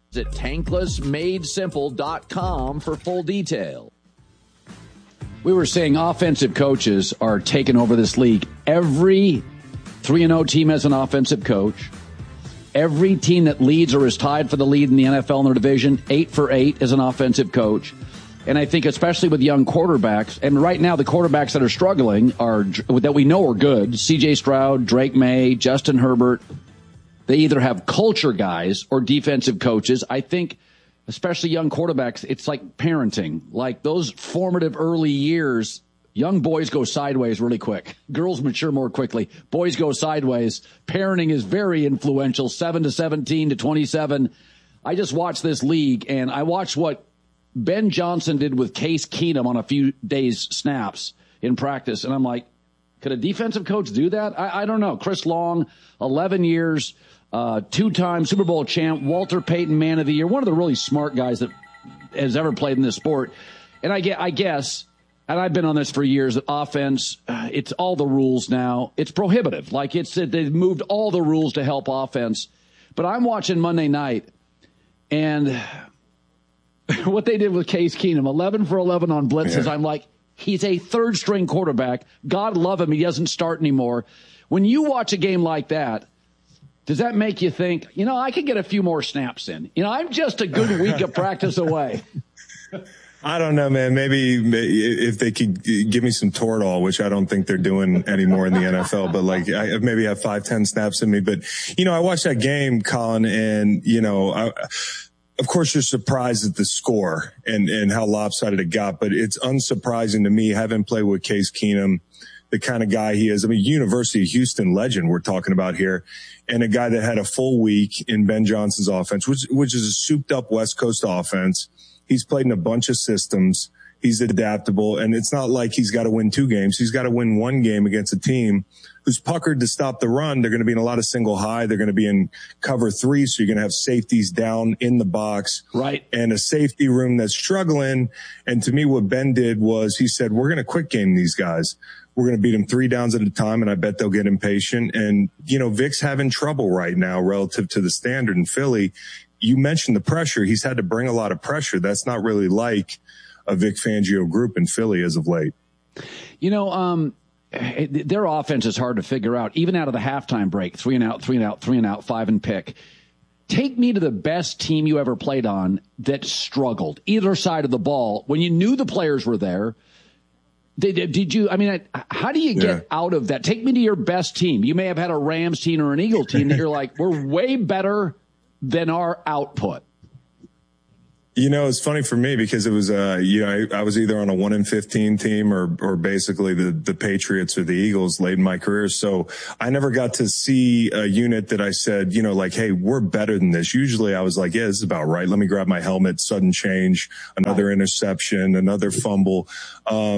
Visit tanklessmadesimple.com for full detail. We were saying offensive coaches are taking over this league. Every 3-0 team has an offensive coach. Every team that leads or is tied for the lead in the NFL in their division, 8 for 8 is an offensive coach. And I think especially with young quarterbacks, and right now the quarterbacks that are struggling are that we know are good, C.J. Stroud, Drake May, Justin Herbert. They either have culture guys or defensive coaches. I think, especially young quarterbacks, it's like parenting. Like those formative early years, young boys go sideways really quick. Girls mature more quickly. Boys go sideways. Parenting is very influential, 7 to 17 to 27. I just watched this league, and I watched what Ben Johnson did with Case Keenum on a few days' snaps in practice, and I'm like, could a defensive coach do that? I don't know. Chris Long, 11 years. Two-time Super Bowl champ, Walter Payton Man of the Year, one of the really smart guys that has ever played in this sport. And I guess, and I've been on this for years, that offense, it's all the rules now. It's prohibitive. Like they've moved all the rules to help offense. But I'm watching Monday night, and what they did with Case Keenum, 11 for 11 on blitzes, yeah. I'm like, he's a third-string quarterback. God love him. He doesn't start anymore. When you watch a game like that, does that make you think, I could get a few more snaps in? I'm just a good week of practice away. I don't know, man. Maybe if they could give me some Toradol, which I don't think they're doing anymore in the NFL, but like I maybe have 5-10 snaps in me. But, I watched that game, Colin, and, of course you're surprised at the score and how lopsided it got, but it's unsurprising to me, having played with Case Keenum, the kind of guy he is. I mean, University of Houston legend we're talking about here, and a guy that had a full week in Ben Johnson's offense, which is a souped up West Coast offense. He's played in a bunch of systems. He's adaptable, and it's not like he's got to win 2 games. He's got to win 1 game against a team who's puckered to stop the run. They're going to be in a lot of single high. They're going to be in cover 3, so you're going to have safeties down in the box. Right. And a safety room that's struggling. And to me, what Ben did was he said, we're going to quick game these guys. We're going to beat them 3 downs at a time, and I bet they'll get impatient. And, Vic's having trouble right now relative to the standard in Philly. You mentioned the pressure. He's had to bring a lot of pressure. That's not really like a Vic Fangio group in Philly as of late. Their offense is hard to figure out, even out of the halftime break, 3 and out, 3 and out, 3 and out, 5 and pick. Take me to the best team you ever played on that struggled either side of the ball when you knew the players were there. How do you get out of that? Take me to your best team. You may have had a Rams team or an Eagle team that you're like, we're way better than our output. It's funny for me because it was, I was either on a 1-15 team or basically the Patriots or the Eagles late in my career. So I never got to see a unit that I said, hey, we're better than this. Usually I was like, yeah, this is about right. Let me grab my helmet, sudden change, another interception, another fumble. I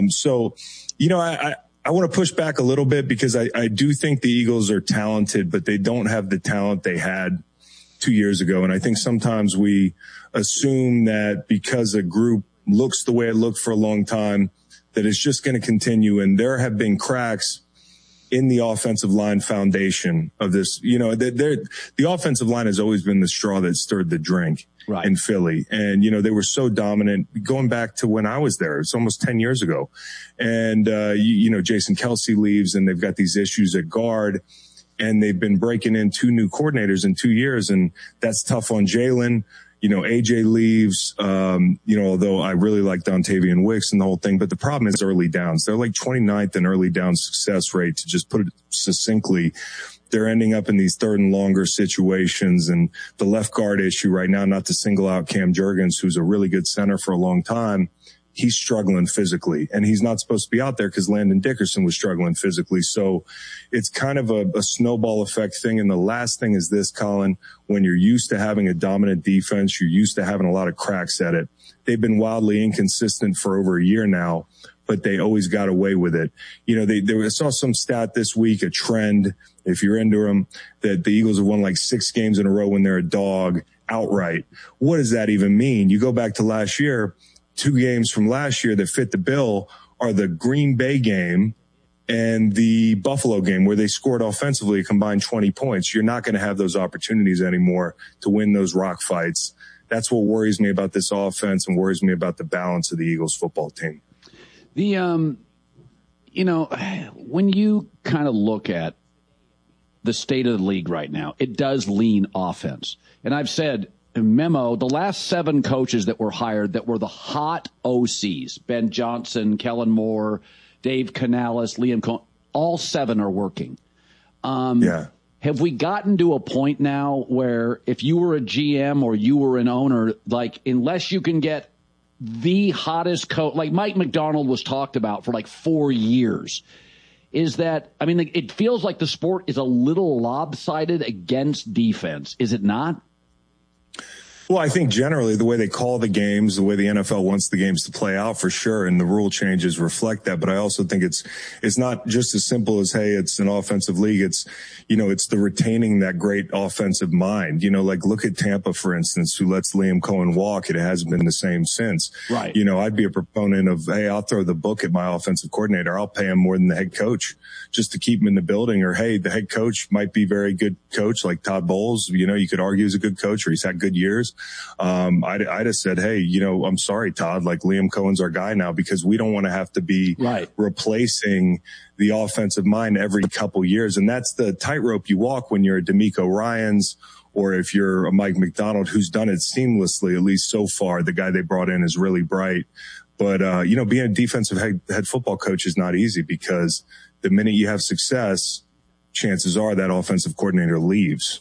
want to push back a little bit because I do think the Eagles are talented, but they don't have the talent they had 2 years ago. And I think sometimes we assume that because a group looks the way it looked for a long time, that it's just going to continue. And there have been cracks in the offensive line foundation of this. The offensive line has always been the straw that stirred the drink in Philly. And, they were so dominant going back to when I was there. It's almost 10 years ago. And, Jason Kelce leaves and they've got these issues at guard. And they've been breaking in 2 new coordinators in 2 years. And that's tough on Jalen. AJ leaves, although I really like Dontavian Wicks and the whole thing. But the problem is early downs. They're like 29th in early down success rate. To just put it succinctly, they're ending up in these 3rd and longer situations. And the left guard issue right now, not to single out Cam Jurgens, who's a really good center for a long time, he's struggling physically, and he's not supposed to be out there because Landon Dickerson was struggling physically. So it's kind of a snowball effect thing. And the last thing is this, Colin, when you're used to having a dominant defense, you're used to having a lot of cracks at it. They've been wildly inconsistent for over a year now, but they always got away with it. I saw some stat this week, a trend, if you're into them, that the Eagles have won like 6 games in a row when they're a dog outright. What does that even mean? You go back to last year, 2 games from last year that fit the bill are the Green Bay game and the Buffalo game, where they scored offensively a combined 20 points. You're not going to have those opportunities anymore to win those rock fights. that's what worries me about this offense and worries me about the balance of the Eagles football team. The, when you kind of look at the state of the league right now, it does lean offense. And I've said, Memo, the last 7 coaches that were hired that were the hot OCs, Ben Johnson, Kellen Moore, Dave Canales, Liam Cohen, all 7 are working. Have we gotten to a point now where if you were a GM or you were an owner, like, unless you can get the hottest coach, like Mike McDonald was talked about for like 4 years, is that, I mean, it feels like the sport is a little lopsided against defense, is it not? Well, I think generally the way they call the games, the way the NFL wants the games to play out, for sure, and the rule changes reflect that. But I also think it's not just as simple as, hey, it's an offensive league. It's, it's the retaining that great offensive mind. Like look at Tampa, for instance, who lets Liam Cohen walk. It hasn't been the same since. Right. I'd be a proponent of, hey, I'll throw the book at my offensive coordinator. I'll pay him more than the head coach just to keep him in the building. Or, hey, the head coach might be a very good coach, like Todd Bowles. You could argue he's a good coach or he's had good years. I'd have said, hey, I'm sorry, Todd, like Liam Cohen's our guy now, because we don't want to have to be replacing the offensive mind every couple years. And that's the tightrope you walk when you're a DeMeco Ryans, or if you're a Mike McDonald, who's done it seamlessly, at least so far. The guy they brought in is really bright. But, being a defensive head football coach is not easy, because the minute you have success, chances are that offensive coordinator leaves.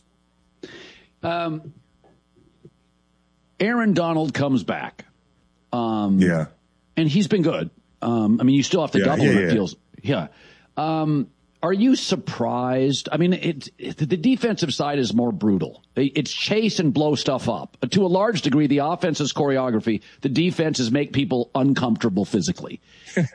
Aaron Donald comes back. And he's been good. You still have to double him, it feels. Yeah. Are you surprised? I mean, the defensive side is more brutal. It's chase and blow stuff up. To a large degree, the offense's choreography, the defenses make people uncomfortable physically.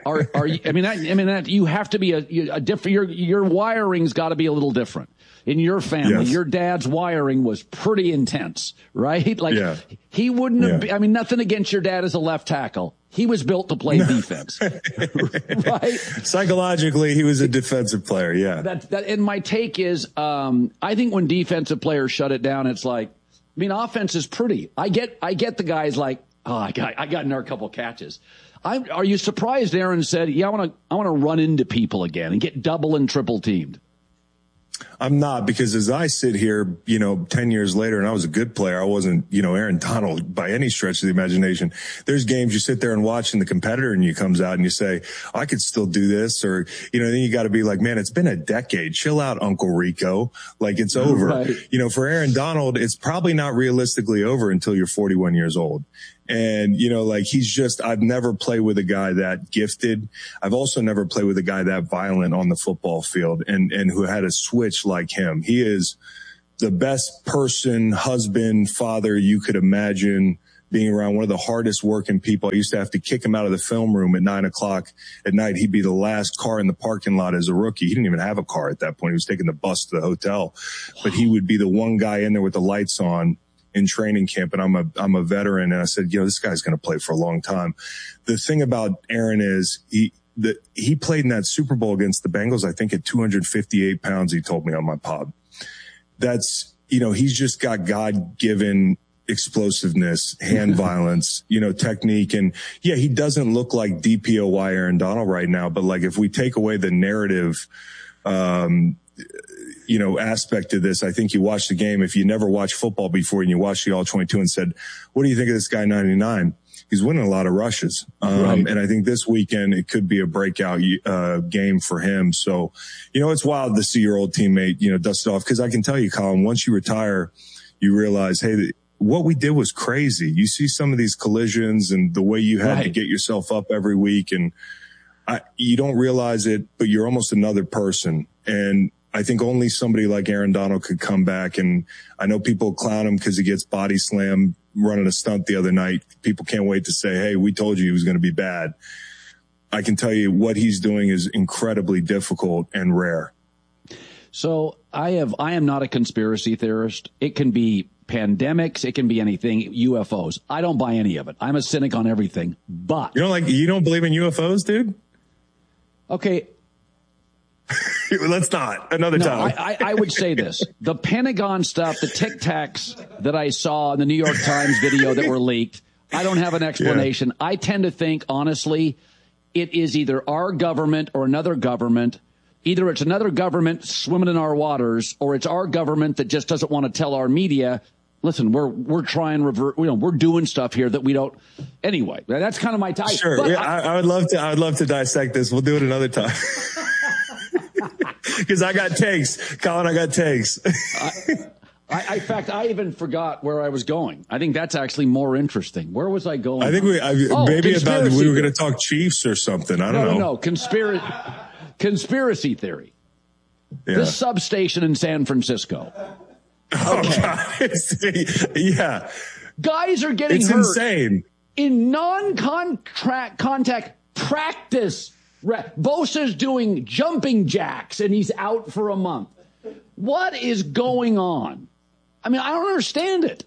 You have to be a different, your wiring's got to be a little different. In your family, your dad's wiring was pretty intense, right? Like he wouldn't have, nothing against your dad as a left tackle. He was built to play defense, right? Psychologically, he was a defensive player. Yeah. And my take is, I think when defensive players shut it down, it's like, offense is pretty. I get the guys like, I got in there a couple catches. Are you surprised Aaron said, I want to run into people again and get double and triple teamed? I'm not, because as I sit here, 10 years later, and I was a good player, I wasn't, Aaron Donald by any stretch of the imagination. There's games you sit there and watch, and the competitor in you comes out and you say, I could still do this. Or, then you got to be like, man, it's been a decade. Chill out, Uncle Rico. Like, it's over. Right. For Aaron Donald, it's probably not realistically over until you're 41 years old. And, I've never played with a guy that gifted. I've also never played with a guy that violent on the football field and who had a switch like him. He is the best person, husband, father you could imagine, being around one of the hardest working people. I used to have to kick him out of the film room at 9:00 at night. He'd be the last car in the parking lot as a rookie. He didn't even have a car at that point. He was taking the bus to the hotel, but he would be the one guy in there with the lights on in training camp. And I'm a veteran. And I said, this guy's going to play for a long time. The thing about Aaron is he played in that Super Bowl against the Bengals, I think at 258 pounds, he told me on my pod. That's, he's just got God-given explosiveness, hand violence, technique. And he doesn't look like DPOY Aaron Donald right now. But like, if we take away the narrative, aspect of this, I think you watch the game. If you never watched football before and you watched the All-22 and said, what do you think of this guy 99? He's winning a lot of rushes. Right. And I think this weekend it could be a breakout game for him. So, it's wild to see your old teammate, dust it off. Cause I can tell you, Colin, once you retire, you realize, hey, what we did was crazy. You see some of these collisions and the way you had to get yourself up every week. And you don't realize it, but you're almost another person. And I think only somebody like Aaron Donald could come back. And I know people clown him because he gets body slammed running a stunt the other night. People can't wait to say, hey, we told you he was going to be bad. I can tell you what he's doing is incredibly difficult and rare. So I am not a conspiracy theorist. It can be pandemics. It can be anything. UFOs. I don't buy any of it. I'm a cynic on everything, but you don't believe in UFOs, dude? Okay. Let's not. Another time. I would say this. The Pentagon stuff, the Tic Tacs that I saw in the New York Times video that were leaked, I don't have an explanation. Yeah. I tend to think, honestly, it is either our government or another government. Either it's another government swimming in our waters, or it's our government that just doesn't want to tell our media, listen, we're trying we're doing stuff here that we don't. Anyway, that's kind of my type. Sure. Yeah, I would love to dissect this. We'll do it another time. Because I got takes. Colin, I got takes. In fact, I even forgot where I was going. I think that's actually more interesting. Where was I going? I think we were going to talk Chiefs or something. I don't know. No, conspiracy theory. Yeah. This substation in San Francisco. Okay. Oh, yeah. Guys are getting hurt. It's insane. In contact practice. Bosa's doing jumping jacks, and he's out for a month. What is going on? I mean, I don't understand it.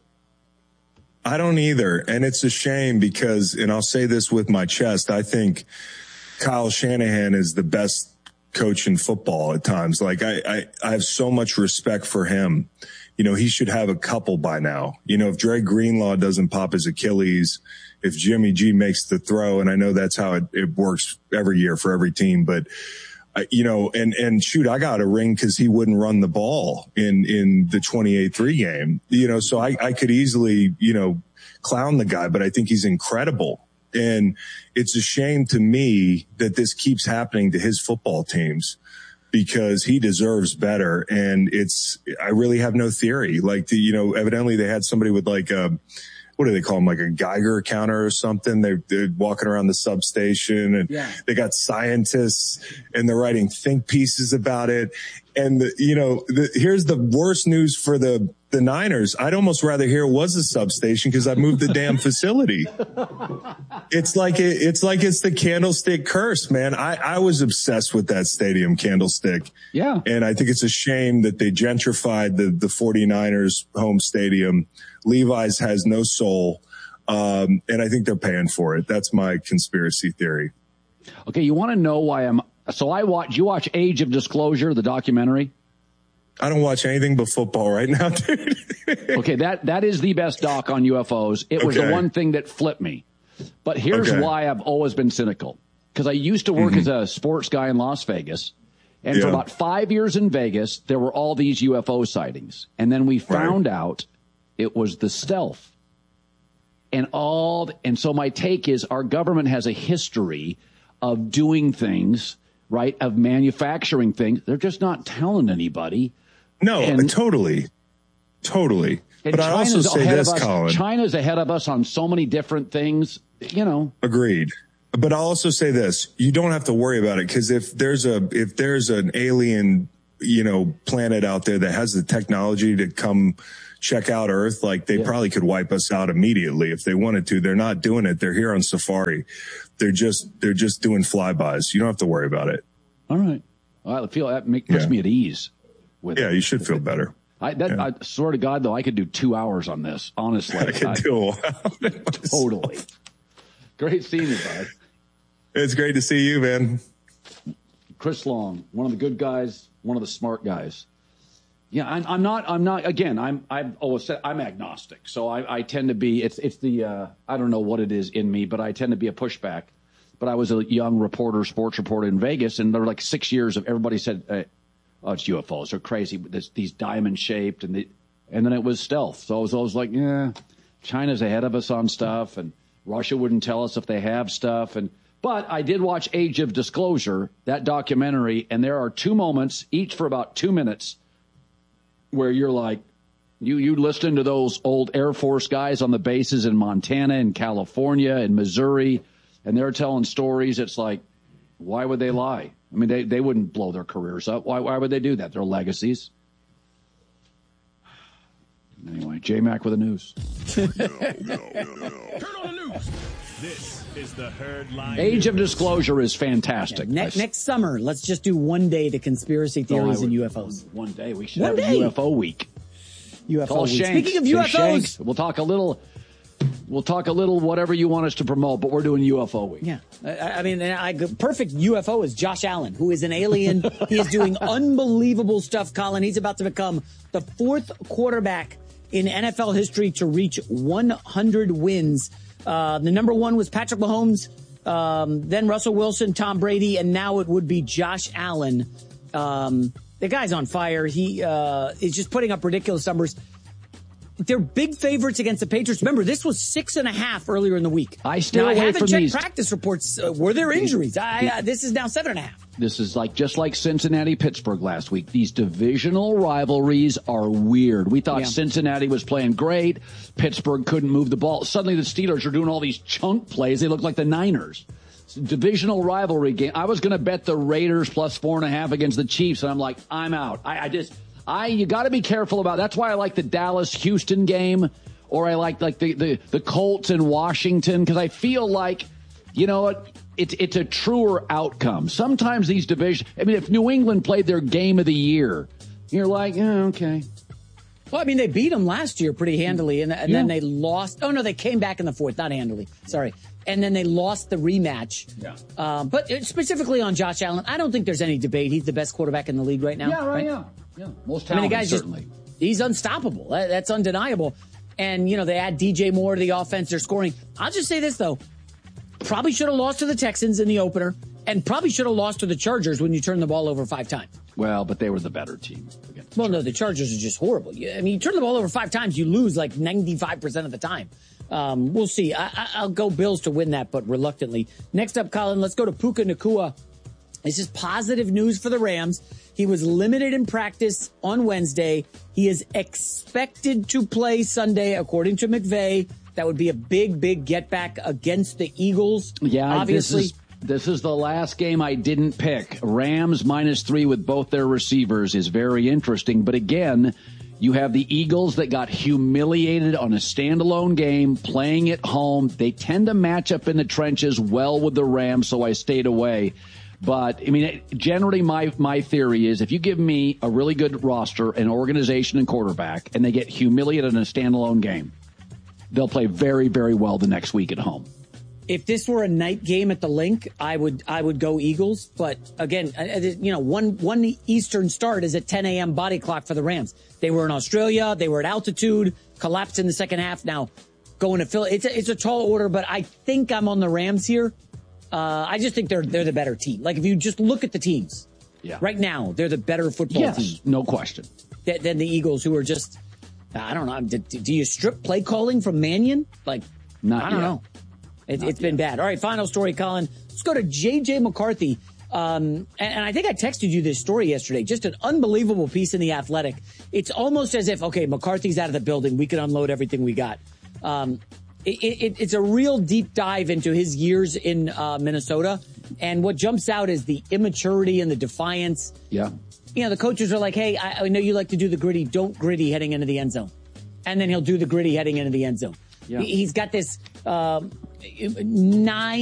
I don't either. And it's a shame because, and I'll say this with my chest, I think Kyle Shanahan is the best coach in football at times. Like, I have so much respect for him. You know, he should have a couple by now. You know, if Dre Greenlaw doesn't pop his Achilles, if Jimmy G makes the throw, and I know that's how it works every year for every team, but you know, and shoot, I got a ring because he wouldn't run the ball in the 28-3 game, you know, so I could easily, you know, clown the guy, but I think he's incredible. And it's a shame to me that this keeps happening to his football teams because he deserves better. And I really have no theory. Like, you know, evidently they had somebody with like what do they call them? Like a Geiger counter or something. They're walking around the substation and They got scientists and they're writing think pieces about it. And here's the worst news for the Niners. I'd almost rather hear it was a substation because I moved the damn facility. It's like it's the candlestick curse, man. I was obsessed with that stadium candlestick. Yeah. And I think it's a shame that they gentrified the 49ers home stadium. Levi's has no soul. And I think they're paying for it. That's my conspiracy theory. Okay. You want to know why you watch Age of Disclosure, the documentary? I don't watch anything but football right now, dude. Okay, that is the best doc on UFOs. It was the one thing that flipped me. But here's why I've always been cynical. Because I used to work as a sports guy in Las Vegas. And for about 5 years in Vegas, there were all these UFO sightings. And then we found out it was the stealth. And so my take is our government has a history of doing things, right, of manufacturing things. They're just not telling anybody. No, totally. But I also say this, Colin. China's ahead of us on so many different things, you know. Agreed. But I'll also say this. You don't have to worry about it because if there's an alien, you know, planet out there that has the technology to come check out Earth, like they probably could wipe us out immediately if they wanted to. They're not doing it. They're here on safari. They're just doing flybys. You don't have to worry about it. All right. Well, I feel that puts me at ease. You should feel better. I swear to God, though, I could do 2 hours on this. Honestly, I could do a while. Totally. Great seeing you, bud. It's great to see you, man. Chris Long, one of the good guys, one of the smart guys. Yeah, I'm not. Again, I've always said I'm agnostic, so I tend to be. It's the I don't know what it is in me, but I tend to be a pushback. But I was a young sports reporter in Vegas, and there were like 6 years of everybody said, "Oh, it's UFOs. They're crazy. These diamond shaped," and then it was stealth. So I was always like, "Yeah, China's ahead of us on stuff, and Russia wouldn't tell us if they have stuff." But I did watch Age of Disclosure, that documentary, and there are 2 moments, each for about 2 minutes, where you're like, you listen to those old Air Force guys on the bases in Montana and California and Missouri, and they're telling stories. It's like, why would they lie? I mean, they wouldn't blow their careers up. Why would they do that? Their legacies. Anyway, J-Mac with the news. No. Turn on the news. This is the Herd Line. Age of Disclosure is fantastic. Yeah, next summer, let's just do one day to conspiracy theories and UFOs. One day. We should have a UFO week. UFO week. Shanks. Speaking of UFOs. Shanks, we'll talk a little We'll talk a little whatever you want us to promote, but we're doing UFO week. Yeah. I mean, perfect UFO is Josh Allen, who is an alien. He is doing unbelievable stuff, Colin. He's about to become the 4th quarterback in NFL history to reach 100 wins. The number 1 was Patrick Mahomes, then Russell Wilson, Tom Brady, and now it would be Josh Allen. The guy's on fire. He is just putting up ridiculous numbers. They're big favorites against the Patriots. Remember, this was 6.5 earlier in the week. I haven't checked practice reports. Were there injuries? This is now 7.5. This is just like Cincinnati-Pittsburgh last week. These divisional rivalries are weird. We thought Cincinnati was playing great. Pittsburgh couldn't move the ball. Suddenly the Steelers are doing all these chunk plays. They look like the Niners. Divisional rivalry game. I was going to bet the Raiders plus 4.5 against the Chiefs, and I'm like, I'm out. You got to be careful about. That's why I like the Dallas-Houston game, or I like the Colts and Washington, because I feel like, you know what, it's a truer outcome. Sometimes these divisions. I mean, if New England played their game of the year, you're like, okay. Well, I mean, they beat them last year pretty handily, and then they lost. Oh no, they came back in the 4th, not handily. Sorry. And then they lost the rematch. Yeah. But specifically on Josh Allen, I don't think there's any debate. He's the best quarterback in the league right now. Yeah, right? Yeah. Most talented, the guy's certainly. He's unstoppable. That's undeniable. And, they add DJ Moore to the offense. They're scoring. I'll just say this, though. Probably should have lost to the Texans in the opener, and probably should have lost to the Chargers when you turned the ball over 5 times. Well, but they were the better team. Well, no, the Chargers are just horrible. I mean, you turn the ball over 5 times, you lose like 95% of the time. We'll see. I'll go Bills to win that, but reluctantly. Next up, Colin, let's go to Puka Nacua. This is positive news for the Rams. He was limited in practice on Wednesday. He is expected to play Sunday, according to McVay. That would be a big, big get back against the Eagles. Yeah, obviously. This is the last game I didn't pick. Rams -3 with both their receivers is very interesting. But again, you have the Eagles that got humiliated on a standalone game, playing at home. They tend to match up in the trenches well with the Rams, so I stayed away. But, I mean, generally my theory is if you give me a really good roster, an organization, and quarterback, and they get humiliated in a standalone game, they'll play very, very well the next week at home. If this were a night game at the Link, I would go Eagles. But again, one Eastern start is at 10 a.m. body clock for the Rams. They were in Australia. They were at altitude, collapsed in the second half. Now going to Philly, it's a tall order, but I think I'm on the Rams here. I just think they're the better team. Like if you just look at the teams right now, they're the better football team. No question. Than the Eagles, who are just, I don't know. Do you strip play calling from Mannion? Like, Not I don't yet. know. It's been bad. All right, final story, Colin. Let's go to J.J. McCarthy. And I think I texted you this story yesterday. Just an unbelievable piece in The Athletic. It's almost as if, okay, McCarthy's out of the building. We can unload everything we got. It's a real deep dive into his years in Minnesota. And what jumps out is the immaturity and the defiance. Yeah. The coaches are like, hey, I know you like to do the gritty. Don't gritty heading into the end zone. And then he'll do the gritty heading into the end zone. Yeah. He's got this 9